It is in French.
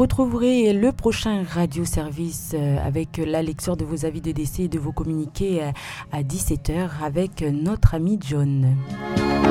retrouverez le prochain radio-service avec la lecture de vos avis de décès et de vos communiqués à 17h avec notre ami John.